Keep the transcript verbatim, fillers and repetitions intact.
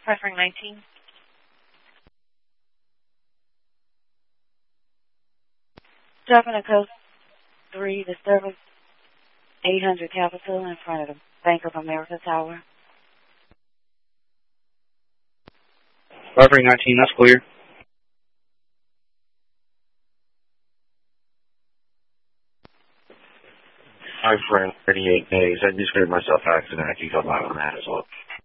Pressing nineteen. Dropping a code three disturbance eight hundred Capitol in front of the Bank of America Tower. Buffering nineteen, that's clear. I'm for thirty-eight days. I just cleared myself accident. I can go by on that as well.